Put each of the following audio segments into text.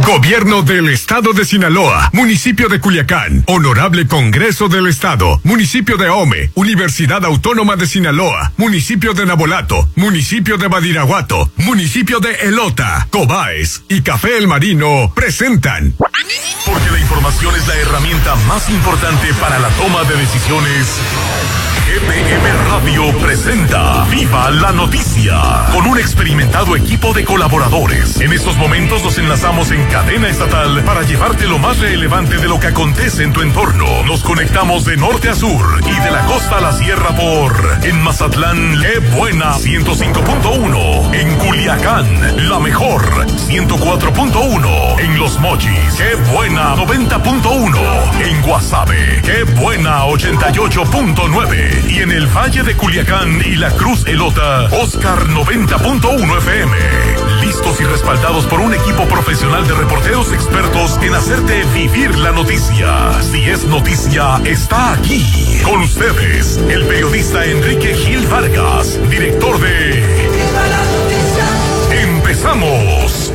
Gobierno del Estado de Sinaloa, Municipio de Culiacán, Honorable Congreso del Estado, Municipio de Ahome, Universidad Autónoma de Sinaloa, Municipio de Nabolato, Municipio de Badiraguato, Municipio de Elota, Cobaes y Café El Marino presentan. Porque la información es la herramienta más importante para la toma de decisiones. GPM Radio presenta Viva la Noticia, con un experimentado equipo de colaboradores. En estos momentos nos enlazamos en cadena estatal para llevarte lo más relevante de lo que acontece en tu entorno. Nos conectamos de norte a sur y de la costa a la sierra en Mazatlán, Qué Buena 105.1, en Culiacán, La Mejor 104.1, en Los Mochis, Qué Buena 90.1, en Guasave, Qué Buena 88.9. Y en el Valle de Culiacán y la Cruz Elota, Oscar 90.1 FM. Listos y respaldados por un equipo profesional de reporteros expertos en hacerte vivir la noticia. Si es noticia, está aquí. Con ustedes, el periodista Enrique Gil Vargas, director de Viva la Noticia. ¡Empezamos!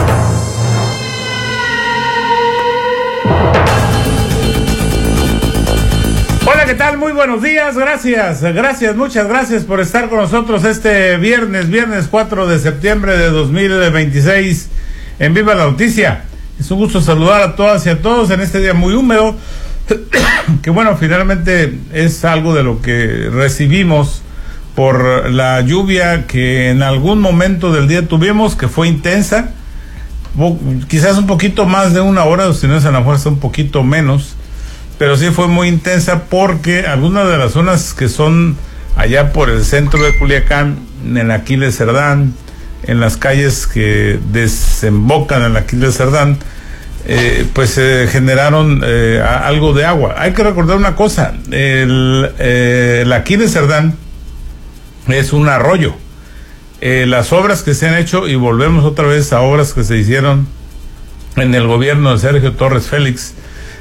Hola, ¿qué tal? Muy buenos días, muchas gracias por estar con nosotros este viernes 4 de septiembre de 2026 en Viva la Noticia. Es un gusto saludar a todas y a todos en este día muy húmedo, que bueno, finalmente es algo de lo que recibimos por la lluvia que en algún momento del día tuvimos, que fue intensa, quizás un poquito más de una hora, o si no es a la fuerza un poquito menos, pero sí fue muy intensa porque algunas de las zonas que son allá por el centro de Culiacán, en Aquiles Cerdán, en las calles que desembocan en Aquiles Cerdán, pues generaron algo de agua. Hay que recordar una cosa, el Aquiles Cerdán es un arroyo. Las obras que se han hecho, y volvemos otra vez a obras que se hicieron en el gobierno de Sergio Torres Félix,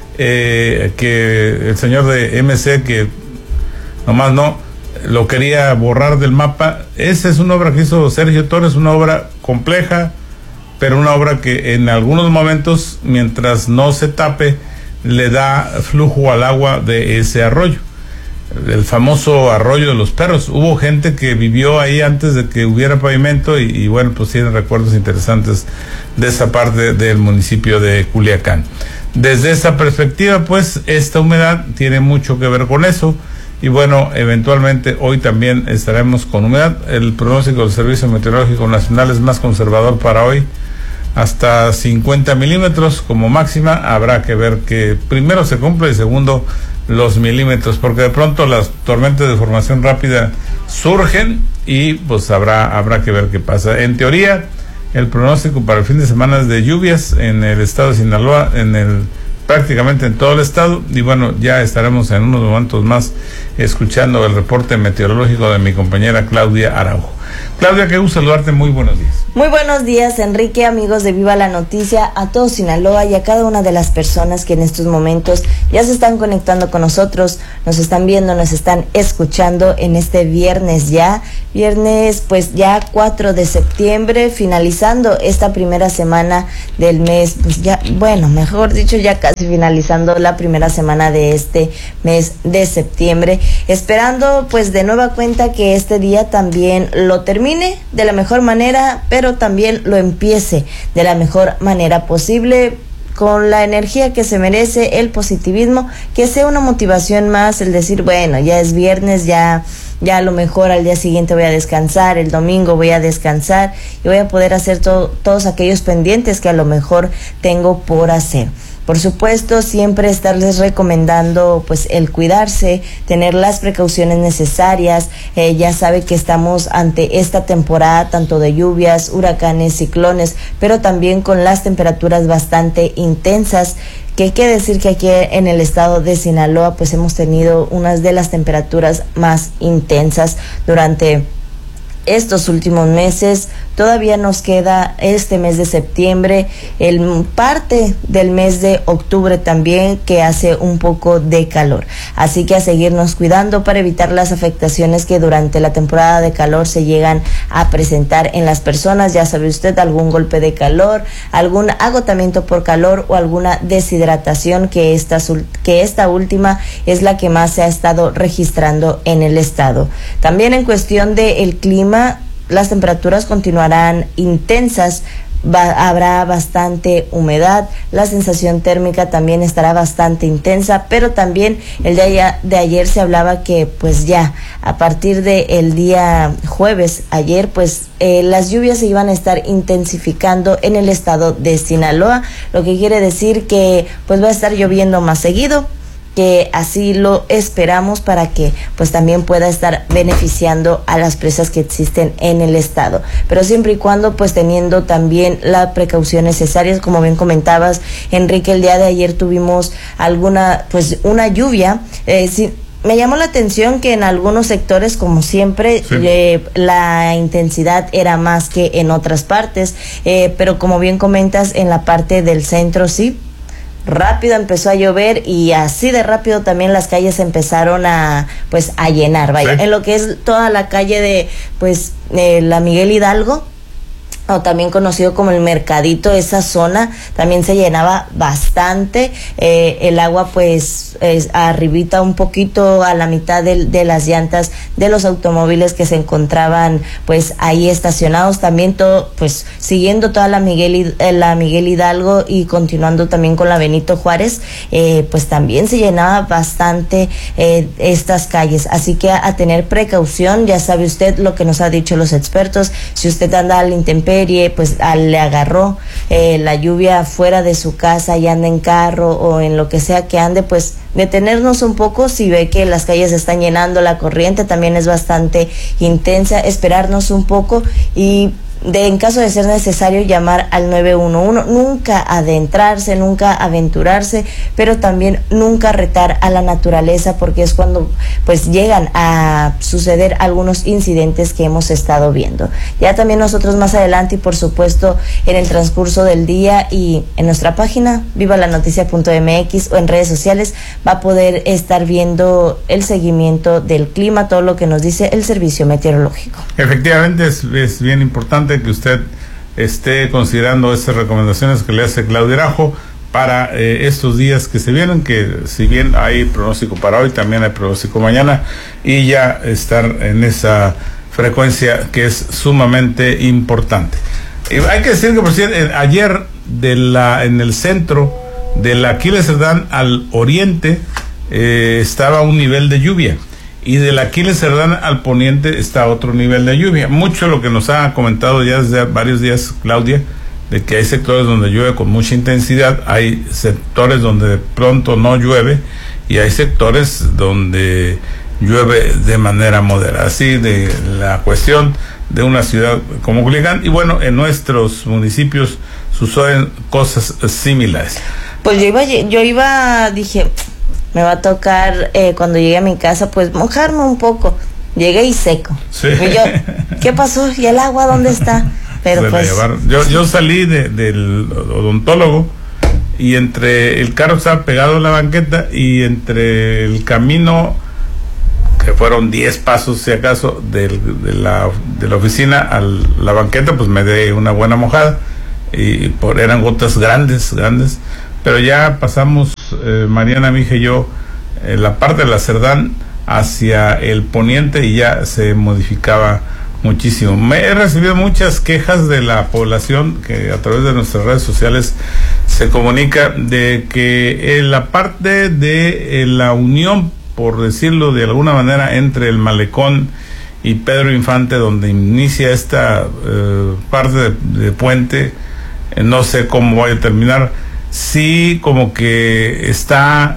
que el señor de MC, que nomás no lo quería borrar del mapa. Esa es una obra que hizo Sergio Torres, una obra compleja, pero una obra que en algunos momentos, mientras no se tape, le da flujo al agua de ese arroyo, el famoso arroyo de los perros. Hubo gente que vivió ahí antes de que hubiera pavimento y bueno, pues tienen recuerdos interesantes de esa parte del municipio de Culiacán. Desde esa perspectiva, pues, esta humedad tiene mucho que ver con eso. Y bueno, eventualmente hoy también estaremos con humedad. El pronóstico del Servicio Meteorológico Nacional es más conservador para hoy, hasta 50 milímetros como máxima. Habrá que ver que primero se cumple y segundo los milímetros, porque de pronto las tormentas de formación rápida surgen y pues habrá que ver qué pasa. En teoría, el pronóstico para el fin de semana es de lluvias en el estado de Sinaloa, prácticamente en todo el estado, y bueno, ya estaremos en unos momentos más escuchando el reporte meteorológico de mi compañera Claudia Araujo. Claudia, qué gusto saludarte, muy buenos días. Muy buenos días, Enrique, amigos de Viva la Noticia, a todo Sinaloa y a cada una de las personas que en estos momentos ya se están conectando con nosotros, nos están viendo, nos están escuchando en este viernes pues ya 4 de septiembre, finalizando esta primera semana del mes, pues ya, bueno, mejor dicho, ya casi finalizando la primera semana de este mes de septiembre, esperando pues de nueva cuenta que este día también lo termine de la mejor manera, pero también lo empiece de la mejor manera posible, con la energía que se merece, el positivismo, que sea una motivación más, el decir, bueno, ya es viernes, ya a lo mejor al día siguiente voy a descansar, el domingo voy a descansar y voy a poder hacer todos aquellos pendientes que a lo mejor tengo por hacer. Por supuesto, siempre estarles recomendando pues el cuidarse, tener las precauciones necesarias. Ya sabe que estamos ante esta temporada tanto de lluvias, huracanes, ciclones, pero también con las temperaturas bastante intensas, que hay que decir que aquí en el estado de Sinaloa pues hemos tenido unas de las temperaturas más intensas durante estos últimos meses. todavía nos queda este mes de septiembre, parte del mes de octubre también, que hace un poco de calor. Así que a seguirnos cuidando para evitar las afectaciones que durante la temporada de calor se llegan a presentar en las personas. Ya sabe usted, algún golpe de calor, algún agotamiento por calor o alguna deshidratación, que esta última es la que más se ha estado registrando en el estado. También en cuestión del clima, las temperaturas continuarán intensas. Habrá bastante humedad, la sensación térmica también estará bastante intensa, pero también el día de ayer se hablaba que pues ya a partir del día jueves, ayer, pues las lluvias se iban a estar intensificando en el estado de Sinaloa, lo que quiere decir que pues va a estar lloviendo más seguido, que así lo esperamos para que pues también pueda estar beneficiando a las presas que existen en el estado, pero siempre y cuando pues teniendo también las precauciones necesarias. Como bien comentabas, Enrique, el día de ayer tuvimos una lluvia, sí. Me llamó la atención que en algunos sectores, como siempre, sí, la intensidad era más que en otras partes, pero como bien comentas, en la parte del centro sí, rápido empezó a llover y así de rápido también las calles empezaron a llenar, vaya, sí. En lo que es toda la calle de la Miguel Hidalgo, o también conocido como el Mercadito, esa zona también se llenaba bastante, el agua arribita un poquito a la mitad de las llantas de los automóviles que se encontraban ahí estacionados, también todo siguiendo toda la Miguel Hidalgo y continuando también con la Benito Juárez, también se llenaba bastante estas calles, así que a tener precaución. Ya sabe usted lo que nos ha dicho los expertos, si usted anda a la intemperie, le agarró la lluvia fuera de su casa y anda en carro o en lo que sea que ande, detenernos un poco. Si ve que las calles se están llenando, la corriente también es bastante intensa, esperarnos un poco y en caso de ser necesario llamar al 911, nunca adentrarse, nunca aventurarse, pero también nunca retar a la naturaleza, porque es cuando llegan a suceder algunos incidentes que hemos estado viendo. Ya también nosotros más adelante y por supuesto en el transcurso del día y en nuestra página vivalanoticia.mx o en redes sociales va a poder estar viendo el seguimiento del clima, todo lo que nos dice el servicio meteorológico. Efectivamente es bien importante que usted esté considerando estas recomendaciones que le hace Claudia Arajo para estos días que se vienen, que si bien hay pronóstico para hoy, también hay pronóstico mañana, y ya estar en esa frecuencia que es sumamente importante. Hay que decir que por cierto, ayer en el centro de la Aquiles Cerdán al oriente estaba un nivel de lluvia, y de la Aquiles Cerdán al poniente está otro nivel de lluvia. Mucho lo que nos ha comentado ya desde varios días Claudia, de que hay sectores donde llueve con mucha intensidad, hay sectores donde de pronto no llueve y hay sectores donde llueve de manera moderada. Así de la cuestión de una ciudad como Culiacán, y bueno, en nuestros municipios suceden cosas similares. Pues dije, me va a tocar cuando llegue a mi casa mojarme un poco. Llegué y seco. Sí. Y yo, ¿qué pasó? ¿Y el agua dónde está? Pero yo salí del odontólogo y entre el carro estaba pegado a la banqueta y entre el camino, que fueron 10 pasos si acaso de la oficina a la banqueta, me di una buena mojada y eran gotas grandes, pero ya pasamos Mariana, mi hija y yo, la parte de la Cerdán hacia el poniente y ya se modificaba muchísimo. He recibido muchas quejas de la población que a través de nuestras redes sociales se comunica de que la parte de la unión, por decirlo de alguna manera, entre el Malecón y Pedro Infante, donde inicia esta parte de puente, no sé cómo vaya a terminar, sí como que está,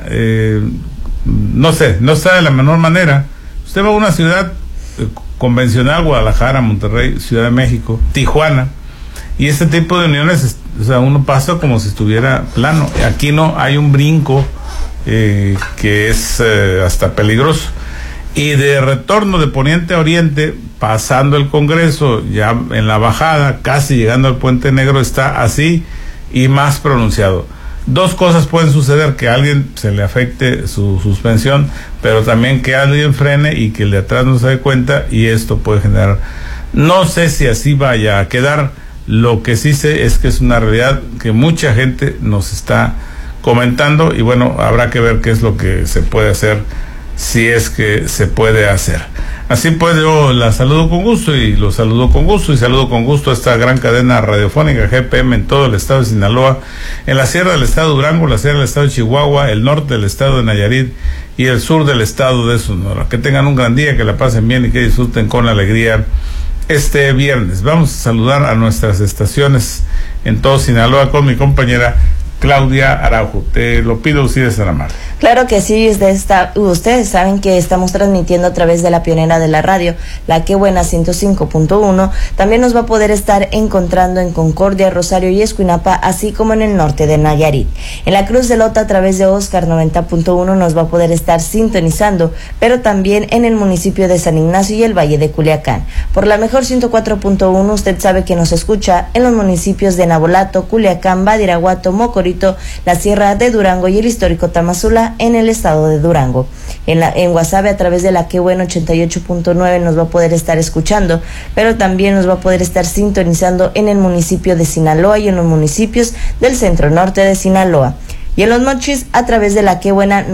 no está de la menor manera. Usted va a una ciudad convencional, Guadalajara, Monterrey, Ciudad de México, Tijuana, y este tipo de uniones, uno pasa como si estuviera plano. Aquí no, hay un brinco que es hasta peligroso. Y de retorno de poniente a oriente, pasando el Congreso, ya en la bajada, casi llegando al Puente Negro, está así y más pronunciado. Dos cosas pueden suceder: que a alguien se le afecte su suspensión, pero también que alguien frene y que el de atrás no se dé cuenta, y esto puede generar, no sé si así vaya a quedar. Lo que sí sé es que es una realidad que mucha gente nos está comentando, y bueno, habrá que ver qué es lo que se puede hacer, si es que se puede hacer. Así pues, yo la saludo con gusto y lo saludo con gusto y saludo con gusto a esta gran cadena radiofónica GPM en todo el estado de Sinaloa, en la sierra del estado de Durango, la sierra del estado de Chihuahua, el norte del estado de Nayarit y el sur del estado de Sonora. Que tengan un gran día, que la pasen bien y que disfruten con alegría este viernes. Vamos a saludar a nuestras estaciones en todo Sinaloa con mi compañera Claudia Araujo. Te lo pido, si eres tan amable. Claro que sí, ustedes saben que estamos transmitiendo a través de la pionera de la radio, la Que Buena 105.1. También nos va a poder estar encontrando en Concordia, Rosario y Escuinapa, así como en el norte de Nayarit. En la Cruz de Lota, a través de Oscar 90.1, nos va a poder estar sintonizando, pero también en el municipio de San Ignacio y el Valle de Culiacán. Por la mejor 104.1, usted sabe que nos escucha en los municipios de Nabolato, Culiacán, Badiraguato, Mocorito, la Sierra de Durango y el histórico Tamazula, en el estado de Durango. En Guasave, a través de la Que Bueno 88.9, nos va a poder estar escuchando, pero también nos va a poder estar sintonizando en el municipio de Sinaloa y en los municipios del centro norte de Sinaloa. Y en Los Mochis, a través de la Que Buena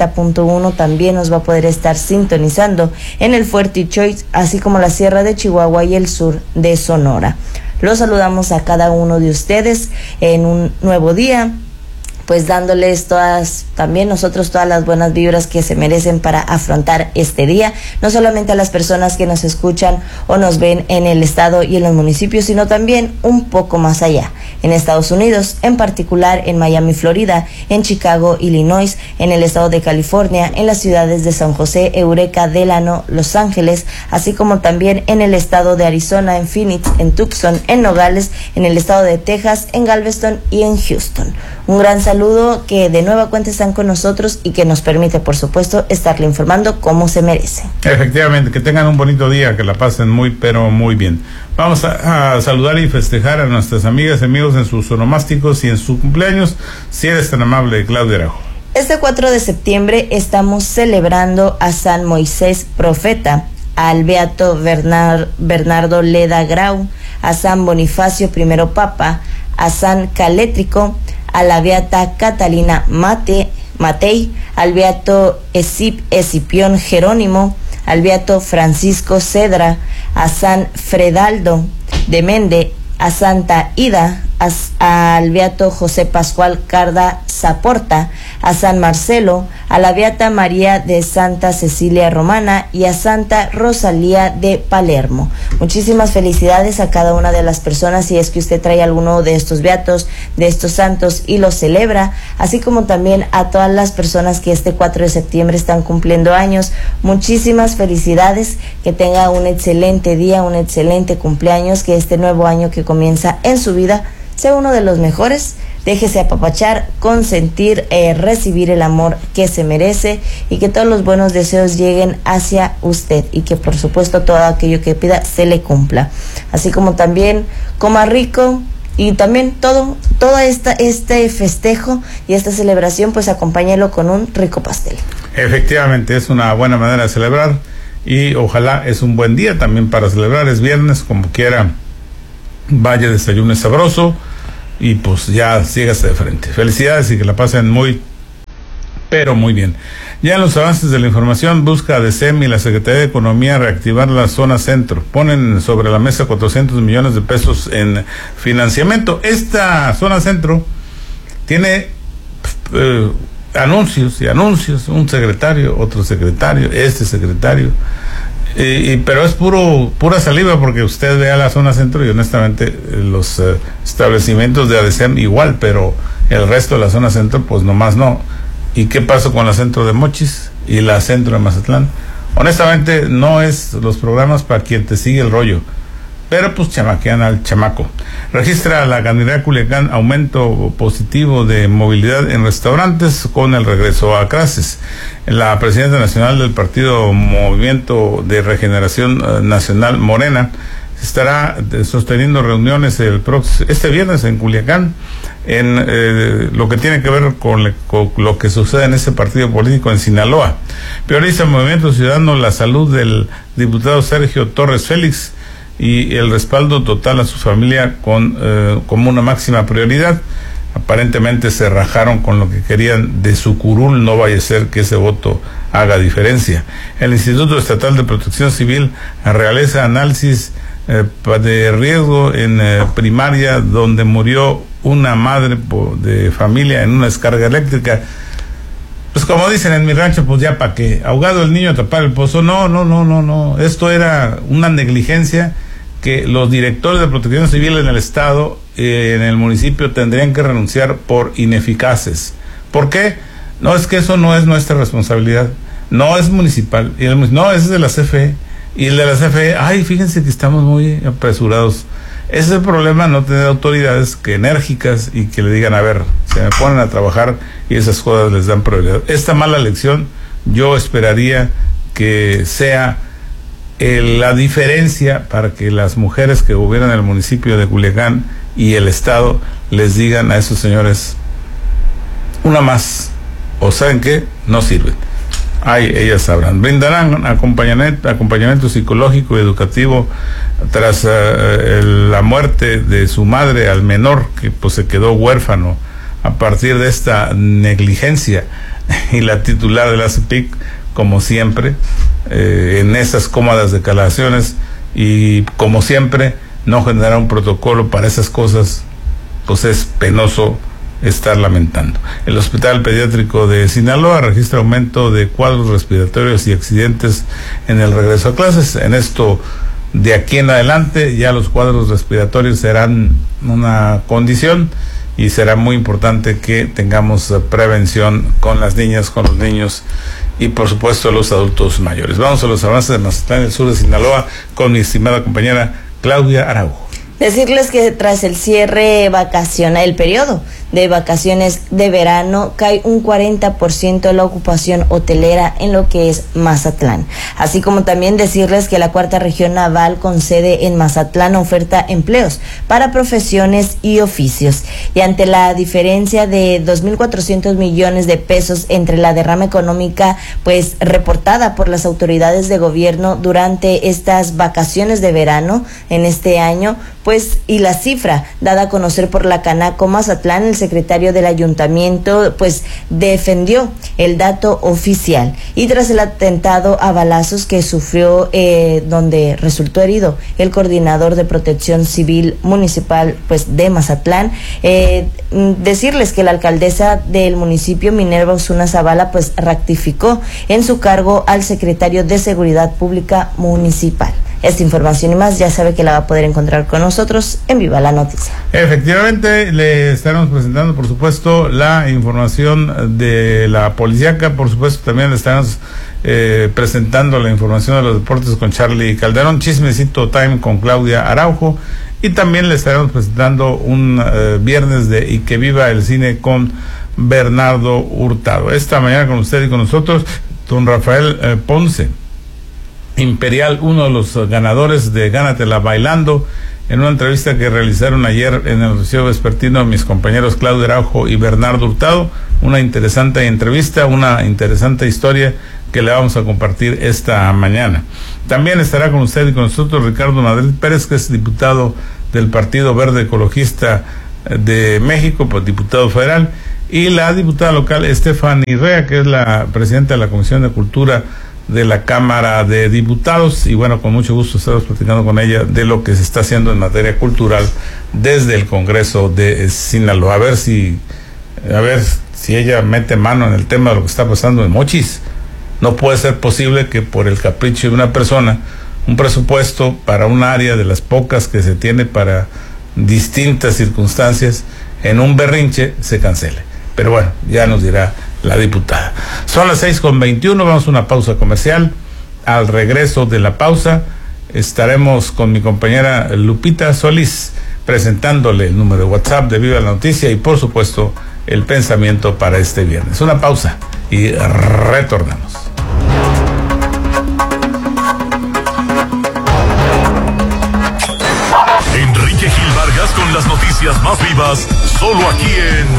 90.1, también nos va a poder estar sintonizando en el Fuerte y Choix, así como la Sierra de Chihuahua y el sur de Sonora. Los saludamos a cada uno de ustedes en un nuevo día, pues dándoles también nosotros todas las buenas vibras que se merecen para afrontar este día, no solamente a las personas que nos escuchan o nos ven en el estado y en los municipios, sino también un poco más allá, en Estados Unidos, en particular en Miami, Florida, en Chicago, Illinois, en el estado de California, en las ciudades de San José, Eureka, Delano, Los Ángeles, así como también en el estado de Arizona, en Phoenix, en Tucson, en Nogales, en el estado de Texas, en Galveston y en Houston. Un gran saludo, que de nueva cuenta están con nosotros y que nos permite, por supuesto, estarle informando como se merece. Efectivamente, que tengan un bonito día, que la pasen muy, pero muy bien. Vamos a saludar y festejar a nuestras amigas y amigos en sus onomásticos y en su cumpleaños, si eres tan amable, Claudia Araujo. Este 4 de septiembre estamos celebrando a San Moisés Profeta, al Beato Bernardo Leda Grau, a San Bonifacio I Papa, a San Calétrico, a la Beata Catalina Matei, al Beato Escipión Jerónimo, al Beato Francisco Cedra, a San Fredaldo de Mende, a Santa Ida, al Beato José Pascual Carda Zaporta, a San Marcelo, a la Beata María de Santa Cecilia Romana y a Santa Rosalía de Palermo. Muchísimas felicidades a cada una de las personas, si es que usted trae alguno de estos beatos, de estos santos y los celebra, así como también a todas las personas que este 4 de septiembre están cumpliendo años. Muchísimas felicidades, que tenga un excelente día, un excelente cumpleaños, que este nuevo año que comienza en su vida sea uno de los mejores. Déjese apapachar, consentir, recibir el amor que se merece, y que todos los buenos deseos lleguen hacia usted, y que por supuesto todo aquello que pida se le cumpla. Así como también coma rico, y también todo este festejo y esta celebración, pues acompáñelo con un rico pastel. Efectivamente, es una buena manera de celebrar, y ojalá es un buen día también para celebrar. Es viernes, como quiera, vaya, desayuno sabroso y pues ya sígase de frente. Felicidades y que la pasen muy, pero muy bien. Ya en los avances de la información, busca ADECEM y la Secretaría de Economía reactivar la zona centro. Ponen sobre la mesa 400 millones de pesos en financiamiento. Esta zona centro tiene anuncios y anuncios, un secretario, otro secretario, este secretario, pero es pura saliva, porque usted ve a la zona centro y honestamente los establecimientos de ADECEM igual, pero el resto de la zona centro pues nomás no. ¿Y qué pasó con la centro de Mochis y la centro de Mazatlán? Honestamente no es los programas para quien te sigue el rollo. pero pues chamaquean al chamaco. Registra la Candidatura Culiacán aumento positivo de movilidad en restaurantes con el regreso a clases. La presidenta nacional del partido Movimiento de Regeneración Nacional, Morena, estará sosteniendo reuniones este viernes en Culiacán en lo que tiene que ver con lo que sucede en ese partido político en Sinaloa. Prioriza el Movimiento Ciudadano la salud del diputado Sergio Torres Félix y el respaldo total a su familia como una máxima prioridad. Aparentemente se rajaron con lo que querían de su curul, no vaya a ser que ese voto haga diferencia. El Instituto Estatal de Protección Civil realiza análisis de riesgo en primaria, donde murió una madre de familia en una descarga eléctrica. Pues como dicen en mi rancho, pues ya para qué, ahogado el niño, tapar el pozo. No, esto era una negligencia que los directores de protección civil en el estado, en el municipio, tendrían que renunciar por ineficaces. ¿Por qué? No, es que eso no es nuestra responsabilidad, no es municipal, no, es de la CFE. Y el de la CFE, fíjense que estamos muy apresurados. Ese es el problema, no tener autoridades que enérgicas y que le digan, a ver, se me ponen a trabajar y esas cosas les dan prioridad. Esta mala lección yo esperaría que sea la diferencia para que las mujeres que gobiernan el municipio de Culiacán y el estado les digan a esos señores, una más, o ¿saben qué? No sirven. Ellas sabrán. Brindarán acompañamiento psicológico y educativo tras la muerte de su madre al menor, que pues se quedó huérfano a partir de esta negligencia. Y la titular de la CEPIC, como siempre, en esas cómodas declaraciones, y como siempre no generar un protocolo para esas cosas, pues es penoso estar lamentando. El Hospital Pediátrico de Sinaloa registra aumento de cuadros respiratorios y accidentes en el regreso a clases. En esto, de aquí en adelante, ya los cuadros respiratorios serán una condición y será muy importante que tengamos prevención con las niñas, con los niños y por supuesto los adultos mayores. Vamos a los avances de Mazatlán, el sur de Sinaloa, con mi estimada compañera Claudia Araujo. Decirles que tras el cierre vacacional, el periodo de vacaciones de verano, cae un 40% la ocupación hotelera en lo que es Mazatlán. Así como también decirles que la Cuarta Región Naval, con sede en Mazatlán, oferta empleos para profesiones y oficios. Y ante la diferencia de 2.400 millones de pesos entre la derrama económica pues reportada por las autoridades de gobierno durante estas vacaciones de verano en este año, pues, y la cifra dada a conocer por la Canaco Mazatlán, el secretario del ayuntamiento pues defendió el dato oficial. Y tras el atentado a balazos que sufrió, donde resultó herido el coordinador de protección civil municipal pues de Mazatlán, decirles que la alcaldesa del municipio, Minerva Osuna Zavala, pues rectificó en su cargo al secretario de Seguridad Pública Municipal. Esta información y más ya sabe que la va a poder encontrar con nosotros en Viva la Noticia. Efectivamente, le estaremos presentando, por supuesto, la información de la policíaca. Por supuesto, también le estaremos presentando la información de los deportes con Charlie Calderón, Chismecito Time con Claudia Araujo, y también le estaremos presentando un viernes de Y que viva el cine con Bernardo Hurtado. Esta mañana con usted y con nosotros, don Rafael Ponce Imperial, uno de los ganadores de Gánatela Bailando, en una entrevista que realizaron ayer en el noticiero vespertino mis compañeros Claudio Araujo y Bernardo Hurtado. Una interesante entrevista, una interesante historia que le vamos a compartir esta mañana. También estará con usted y con nosotros Ricardo Madrid Pérez, que es diputado del Partido Verde Ecologista de México, pues diputado federal, y la diputada local Stephanie Rea, que es la presidenta de la Comisión de Cultura de la Cámara de Diputados. Y bueno, con mucho gusto estamos platicando con ella de lo que se está haciendo en materia cultural desde el Congreso de Sinaloa. A ver si ella mete mano en el tema de lo que está pasando en Mochis. No puede ser posible que por el capricho de una persona, un presupuesto para un área de las pocas que se tiene para distintas circunstancias, en un berrinche se cancele. Pero bueno, ya nos dirá la diputada. Son las 6:21, vamos a una pausa comercial. Al regreso de la pausa, estaremos con mi compañera Lupita Solís presentándole el número de WhatsApp de Viva la Noticia y por supuesto el pensamiento para este viernes. Una pausa y retornamos. Enrique Gil Vargas con las noticias más vivas, solo aquí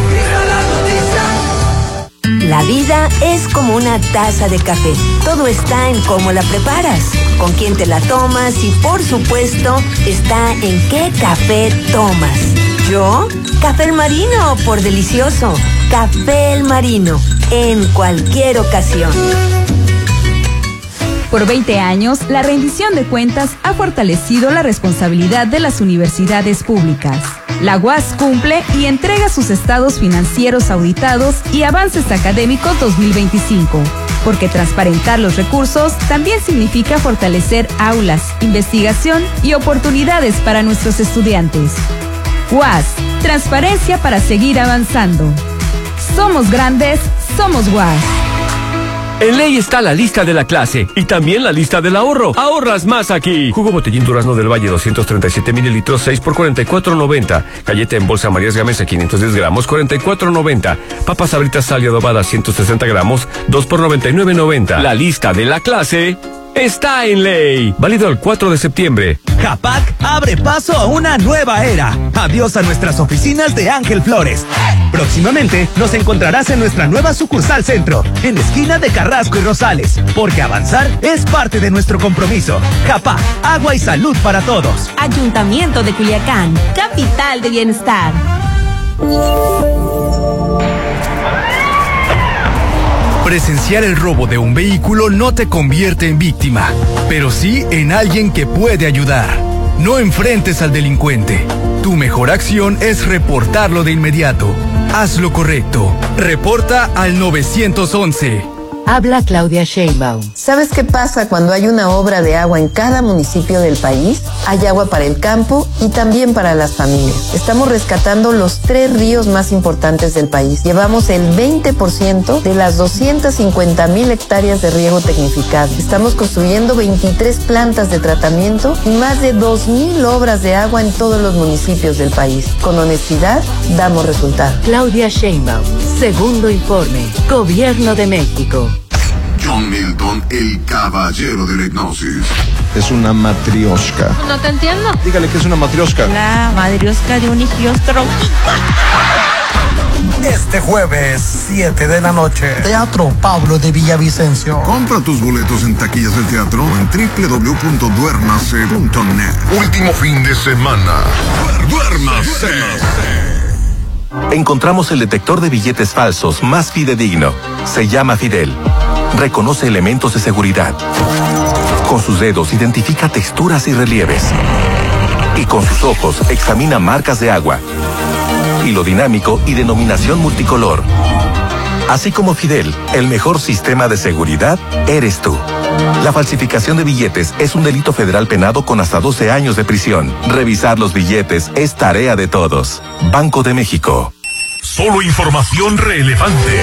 en La vida es como una taza de café. Todo está en cómo la preparas, con quién te la tomas y, por supuesto, está en qué café tomas. ¿Yo? Café El Marino, por delicioso. Café El Marino, en cualquier ocasión. Por 20 años, la rendición de cuentas ha fortalecido la responsabilidad de las universidades públicas. La UAS cumple y entrega sus estados financieros auditados y avances académicos 2025, porque transparentar los recursos también significa fortalecer aulas, investigación y oportunidades para nuestros estudiantes. UAS, transparencia para seguir avanzando. Somos grandes, somos UAS. En Ley está la lista de la clase y también la lista del ahorro. Ahorras más aquí. Jugo Botellín Durazno del Valle 237 mililitros 6 por 44.90. Galleta en bolsa Marías Gamesa 510 gramos 44.90. Papas Sabritas Sal y Adobada 160 gramos 2 por 99.90. La lista de la clase está en Ley. Válido el 4 de septiembre. Japac abre paso a una nueva era. Adiós a nuestras oficinas de Ángel Flores. Próximamente nos encontrarás en nuestra nueva sucursal centro, en esquina de Carrasco y Rosales, porque avanzar es parte de nuestro compromiso. Japac, agua y salud para todos. Ayuntamiento de Culiacán, capital de bienestar. Presenciar el robo de un vehículo no te convierte en víctima, pero sí en alguien que puede ayudar. No enfrentes al delincuente. Tu mejor acción es reportarlo de inmediato. Haz lo correcto. Reporta al 911. Habla Claudia Sheinbaum. ¿Sabes qué pasa cuando hay una obra de agua en cada municipio del país? Hay agua para el campo y también para las familias. Estamos rescatando los 3 ríos más importantes del país. Llevamos el 20% de las 250,000 hectáreas de riego tecnificado. Estamos construyendo 23 plantas de tratamiento y más de 2,000 obras de agua en todos los municipios del país. Con honestidad, damos resultados. Claudia Sheinbaum, segundo informe, Gobierno de México. John Milton, el caballero de la hipnosis. Es una matrioshka. No te entiendo. Dígale que es una matrioshka. La matrioshka de un higiostro. Este jueves, 7 de la noche, Teatro Pablo de Villavicencio. Compra tus boletos en taquillas del teatro o en www.duernase.net. Último fin de semana. ¡Duérmase! Encontramos el detector de billetes falsos más fidedigno. Se llama Fidel. Reconoce elementos de seguridad. Con sus dedos identifica texturas y relieves. Y con sus ojos examina marcas de agua. Hilo dinámico y denominación multicolor. Así como Fidel, el mejor sistema de seguridad eres tú. La falsificación de billetes es un delito federal penado con hasta 12 años de prisión. Revisar los billetes es tarea de todos. Banco de México. Solo información relevante.